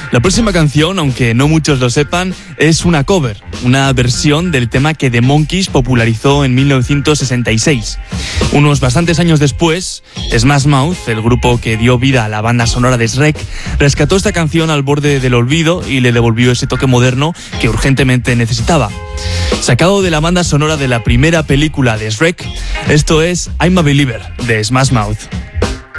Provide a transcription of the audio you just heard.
La próxima canción, aunque no muchos lo sepan, es una cover, una versión del tema que The Monkees popularizó en 1966. Unos bastantes años después, Smash Mouth, el grupo que dio vida a la banda sonora de Shrek, rescató esta canción al borde del olvido y le devolvió ese toque moderno que urgentemente necesitaba. Sacado de la banda sonora de la primera película de Shrek, esto es I'm a Believer, de Smash Mouth.